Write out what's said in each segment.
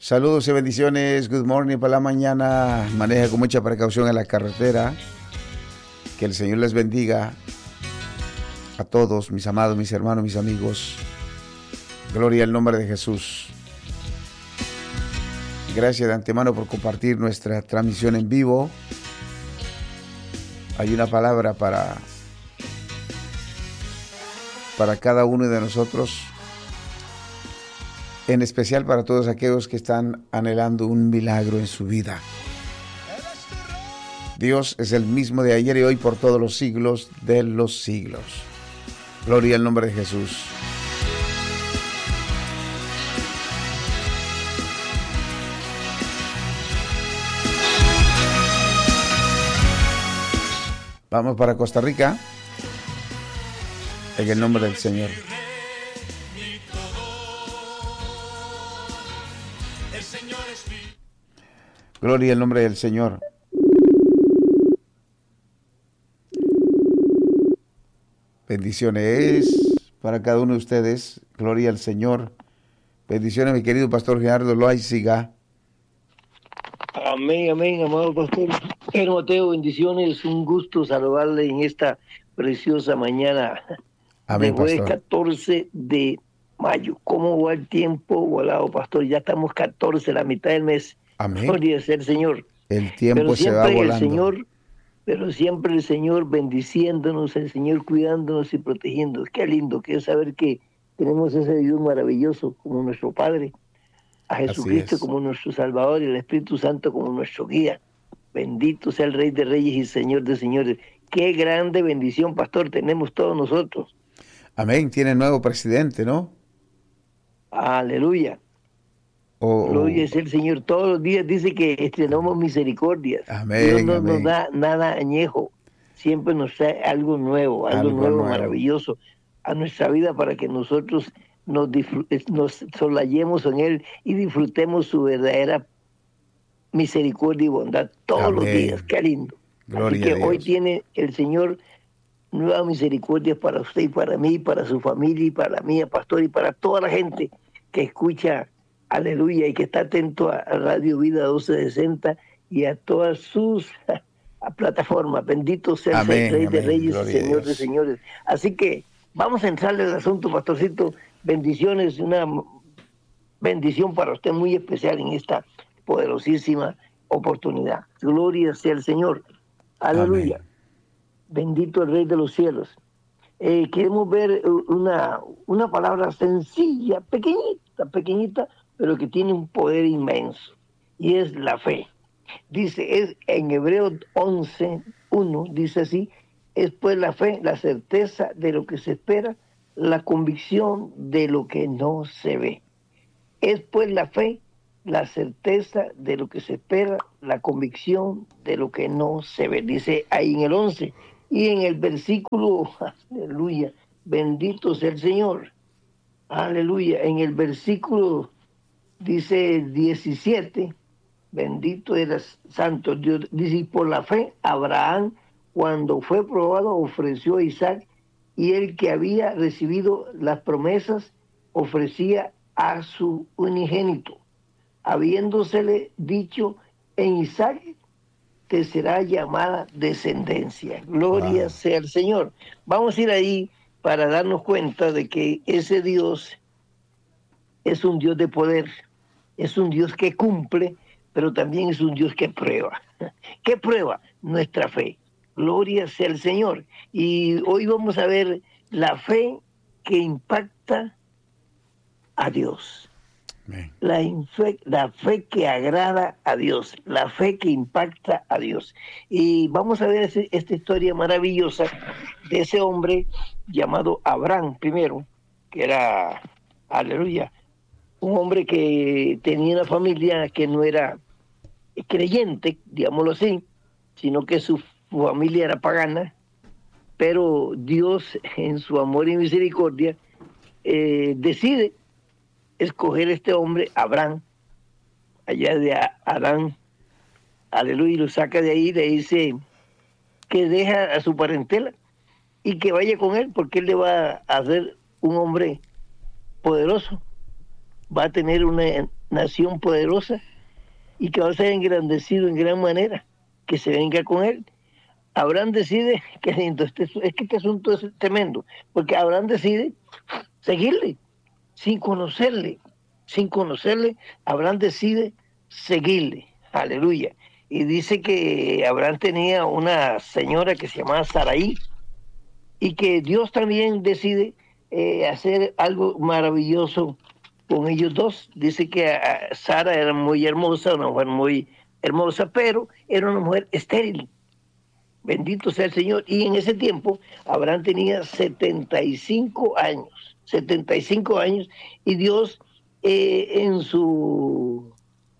Saludos y bendiciones. Good morning para la mañana. Maneja con mucha precaución en la carretera. Que el Señor les bendiga a todos, mis amados, mis hermanos, mis amigos. Gloria al nombre de Jesús. Gracias de antemano por compartir nuestra transmisión en vivo. Hay una palabra para cada uno de nosotros, en especial para todos aquellos que están anhelando un milagro en su vida. Dios es el mismo de ayer y hoy por todos los siglos de los siglos. Gloria al nombre de Jesús. Vamos para Costa Rica, en el nombre del Señor. Gloria al nombre del Señor. Bendiciones para cada uno de ustedes. Gloria al Señor. Bendiciones, mi querido pastor Gerardo Loaiziga. Amén, amén, amado pastor. Mateo, bendiciones. Un gusto saludarle en esta preciosa mañana. Amén, de jueves pastor. 14 de mayo. ¿Cómo va el tiempo volado, pastor? Ya estamos 14, la mitad del mes. Amén. Gloria al Señor. El tiempo se va volando. Pero siempre el Señor bendiciéndonos, el Señor cuidándonos y protegiéndonos. Qué lindo que es saber que tenemos ese Dios maravilloso como nuestro Padre, a Jesucristo como nuestro Salvador y el Espíritu Santo como nuestro guía. Bendito sea el Rey de Reyes y Señor de Señores. Qué grande bendición, pastor, tenemos todos nosotros. Amén. Tiene nuevo presidente, ¿no? Aleluya. Gloria es el Señor. Todos los días dice que estrenamos misericordias. Amén, Dios no amén. nos da nada añejo. Siempre nos trae algo nuevo, maravilloso a nuestra vida para que nosotros nos solayemos en Él y disfrutemos su verdadera misericordia y bondad todos Amén. los días. Qué lindo. Gloria Así que a Dios. hoy tiene el Señor nueva misericordia para usted y para mí, para su familia y para la mía, pastor, y para toda la gente que escucha, aleluya, y que está atento a Radio Vida 1260 y a todas sus plataformas. Bendito sea el Amén, Rey de amén. Reyes Gloria y a Señor Dios. de Señores. Así que vamos a entrarle al asunto, pastorcito. Bendiciones, una bendición para usted muy especial en esta poderosísima oportunidad. Gloria sea el Señor. Aleluya. Amén. Bendito el Rey de los cielos. Queremos ver una palabra sencilla, pequeñita, pero que tiene un poder inmenso, y es la fe. Dice, es en Hebreos 11:1, dice así: es pues la fe, la certeza de lo que se espera, la convicción de lo que no se ve. Es pues la fe, la certeza de lo que se espera, la convicción de lo que no se ve. Dice ahí en el 11. Y en el versículo, aleluya, bendito sea el Señor, aleluya, en el versículo dice 17, bendito eres santo Dios, dice, y por la fe Abraham, cuando fue probado, ofreció a Isaac, y el que había recibido las promesas ofrecía a su unigénito, habiéndosele dicho: en Isaac te será llamada descendencia. Gloria sea al Señor. Vamos a ir ahí para darnos cuenta de que ese Dios es un Dios de poder, es un Dios que cumple, pero también es un Dios que prueba. ¿Qué prueba? Nuestra fe. Gloria sea al Señor. Y hoy vamos a ver la fe que impacta a Dios. La fe que agrada a Dios, la fe que impacta a Dios. Y vamos a ver esta historia maravillosa de ese hombre llamado Abraham primero, que era, aleluya, un hombre que tenía una familia que no era creyente, digámoslo así, sino que su familia era pagana, pero Dios en su amor y misericordia decide escoger este hombre, Abraham, allá de Adán, aleluya, y lo saca de ahí, le dice que deja a su parentela y que vaya con él, porque él le va a hacer un hombre poderoso, va a tener una nación poderosa y que va a ser engrandecido en gran manera, que se venga con él. Abraham decide, qué lindo, es que este asunto es tremendo, porque Abraham decide seguirle, sin conocerle, Abraham decide seguirle, aleluya. Y dice que Abraham tenía una señora que se llamaba Saraí, y que Dios también decide hacer algo maravilloso con ellos dos. Dice que Sara era muy hermosa, una mujer muy hermosa, pero era una mujer estéril. Bendito sea el Señor. Y en ese tiempo Abraham tenía 75 años, 75 años, y Dios en su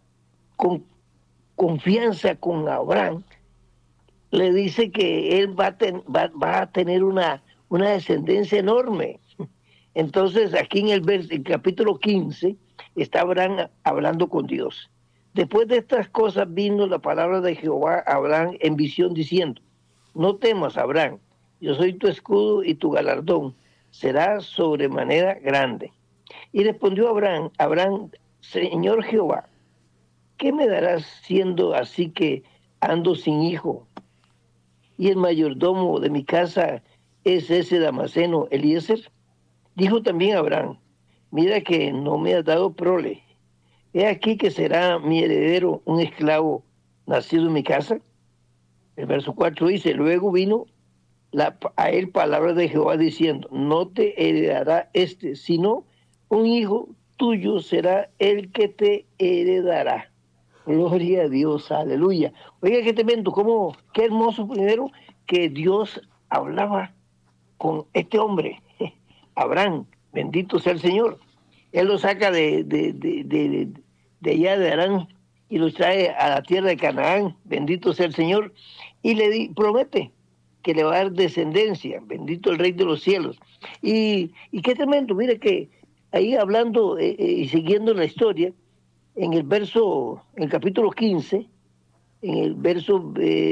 confianza con Abraham le dice que él va a tener una descendencia enorme. Entonces, aquí en el capítulo 15, está Abraham hablando con Dios. Después de estas cosas vino la palabra de Jehová a Abraham en visión diciendo, no temas, Abraham, yo soy tu escudo y tu galardón será sobremanera grande. Y respondió Abraham, Señor Jehová, ¿qué me darás siendo así que ando sin hijo? Y el mayordomo de mi casa es ese Damaseno Eliezer. Dijo también Abraham, mira que no me has dado prole. He aquí que será mi heredero un esclavo nacido en mi casa. El verso 4 dice, luego vino a él palabra de Jehová diciendo, no te heredará sino un hijo tuyo será el que te heredará. Gloria a Dios, aleluya. Oiga, qué tremendo, qué hermoso primero que Dios hablaba con este hombre, Abraham, bendito sea el Señor. Él lo saca de allá de Arán y lo trae a la tierra de Canaán, bendito sea el Señor, y le promete que le va a dar descendencia, bendito el Rey de los cielos. Y qué tremendo, mire que ahí hablando y siguiendo la historia, en el capítulo 15, en el verso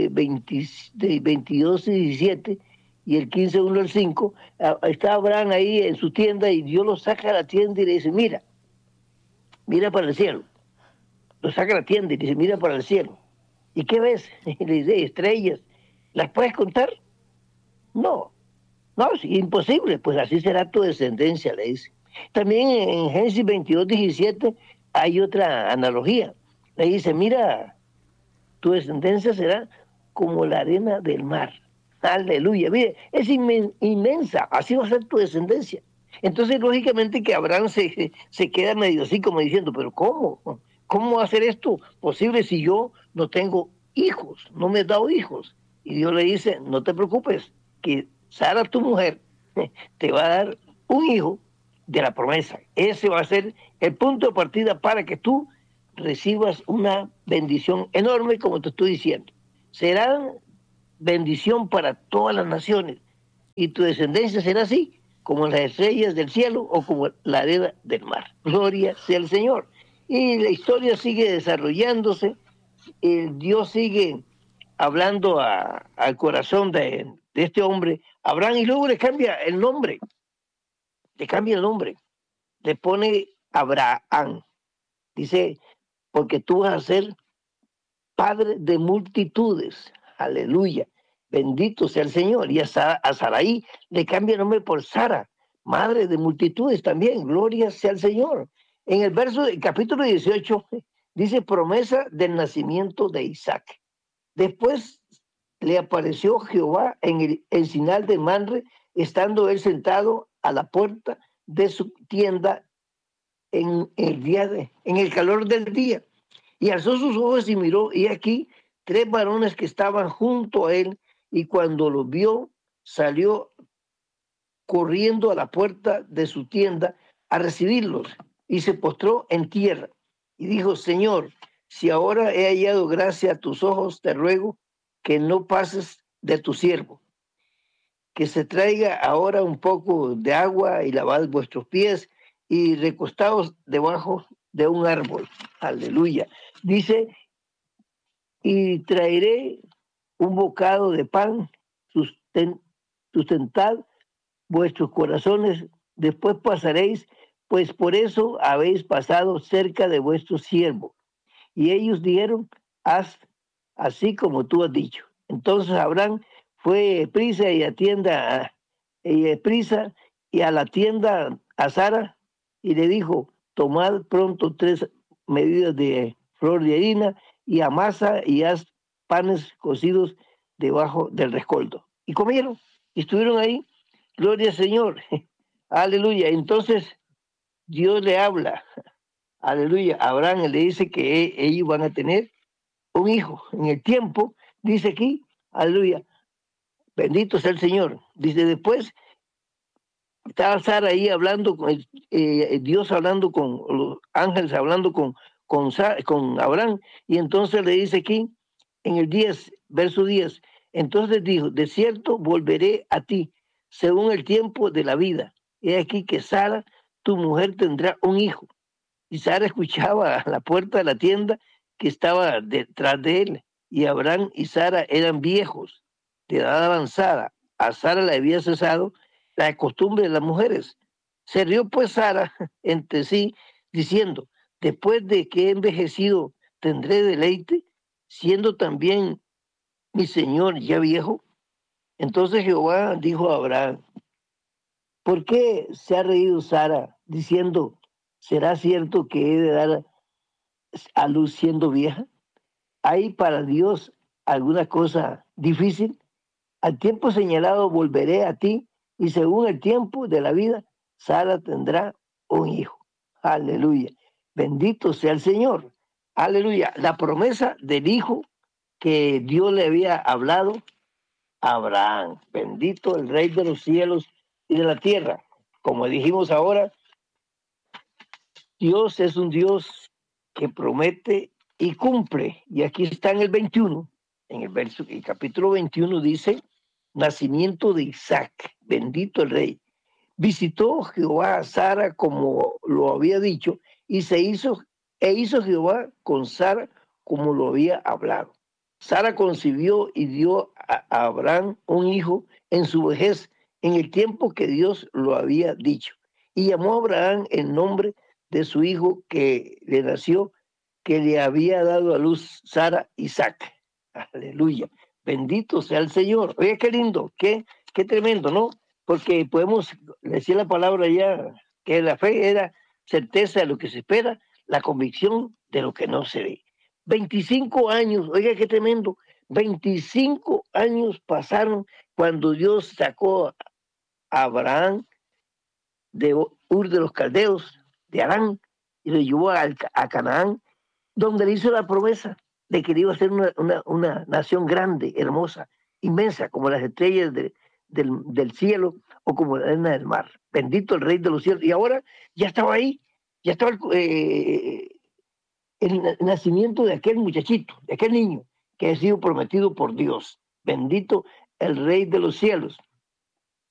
22 y 17, y el 15, 1 al 5, está Abraham ahí en su tienda y Dios lo saca a la tienda y le dice, mira para el cielo. Lo saca a la tienda y le dice, mira para el cielo. ¿Y qué ves? Y le dice, estrellas. ¿Las puedes contar? No, es imposible, pues así será tu descendencia, le dice. También en Génesis 22, 17 hay otra analogía. Le dice, mira, tu descendencia será como la arena del mar. Aleluya, mire, es inmensa, así va a ser tu descendencia. Entonces, lógicamente que Abraham se queda medio así como diciendo, pero ¿cómo? ¿Cómo va a ser esto posible si yo no tengo hijos, no me he dado hijos? Y Dios le dice, no te preocupes, que Sara, tu mujer, te va a dar un hijo de la promesa. Ese va a ser el punto de partida para que tú recibas una bendición enorme, como te estoy diciendo. Serán bendición para todas las naciones y tu descendencia será así como las estrellas del cielo o como la arena del mar. Gloria sea el Señor. Y la historia sigue desarrollándose, Dios sigue hablando al corazón de este hombre, Abraham, y luego le cambia el nombre, le pone Abraham, dice, porque tú vas a ser padre de multitudes, aleluya, bendito sea el Señor. Y a Saraí le cambia el nombre por Sara, madre de multitudes también, gloria sea el Señor. En el capítulo 18 dice promesa del nacimiento de Isaac. Después le apareció Jehová en el encinar de Manre, estando él sentado a la puerta de su tienda en el calor del día. Y alzó sus ojos y miró, y aquí 3 varones que estaban junto a él, y cuando los vio, salió corriendo a la puerta de su tienda a recibirlos, y se postró en tierra, y dijo, Señor, si ahora he hallado gracia a tus ojos, te ruego que no pases de tu siervo, que se traiga ahora un poco de agua y lavad vuestros pies, y recostaos debajo de un árbol. Aleluya. Dice, y traeré un bocado de pan, sustentad vuestros corazones, después pasaréis pues por eso habéis pasado cerca de vuestro siervo. Y ellos dijeron, haz así como tú has dicho. Entonces Abraham fue prisa prisa y a la tienda a Sara y le dijo, tomad pronto 3 medidas de flor de harina y amasa y haz panes cocidos debajo del rescoldo. Y comieron y estuvieron ahí. Gloria al Señor. Aleluya. Entonces Dios le habla. Aleluya. Abraham le dice que ellos van a tener un hijo. En el tiempo, dice aquí, aleluya, bendito sea el Señor. Dice después, estaba Sara ahí hablando, Dios hablando con los ángeles, hablando con Abraham, y entonces le dice aquí, en el 10, verso 10, entonces dijo, de cierto volveré a ti, según el tiempo de la vida. He aquí que Sara, tu mujer, tendrá un hijo. Y Sara escuchaba a la puerta de la tienda que estaba detrás de él. Y Abraham y Sara eran viejos, de edad avanzada. A Sara le había cesado la costumbre de las mujeres. Se rió pues Sara entre sí, diciendo, después de que he envejecido, tendré deleite, siendo también mi señor ya viejo. Entonces Jehová dijo a Abraham, ¿por qué se ha reído Sara, diciendo, ¿será cierto que he de dar a luz siendo vieja? ¿Hay para Dios alguna cosa difícil? Al tiempo señalado volveré a ti y según el tiempo de la vida, Sara tendrá un hijo. Aleluya. Bendito sea el Señor. Aleluya. La promesa del hijo que Dios le había hablado a Abraham. Bendito el Rey de los cielos y de la tierra. Como dijimos ahora, Dios es un Dios que promete y cumple. Y aquí está en el 21, el capítulo 21 dice, nacimiento de Isaac, bendito el rey. Visitó Jehová a Sara como lo había dicho y hizo Jehová con Sara como lo había hablado. Sara concibió y dio a Abraham un hijo en su vejez, en el tiempo que Dios lo había dicho. Y llamó a Abraham el nombre de su hijo que le nació, que le había dado a luz Sara, Isaac. Aleluya. Bendito sea el Señor. Oye, qué lindo, qué tremendo, ¿no? Porque podemos decir la palabra ya, que la fe era certeza de lo que se espera, la convicción de lo que no se ve. 25 años, oiga, qué tremendo. 25 años pasaron cuando Dios sacó a Abraham de Ur de los Caldeos, de Arán, y lo llevó a Canaán, donde le hizo la promesa de que iba a ser una nación grande, hermosa, inmensa, como las estrellas del cielo o como la arena del mar. Bendito el Rey de los cielos. Y ahora ya estaba ahí, ya estaba el nacimiento de aquel muchachito, de aquel niño que ha sido prometido por Dios. Bendito el Rey de los cielos.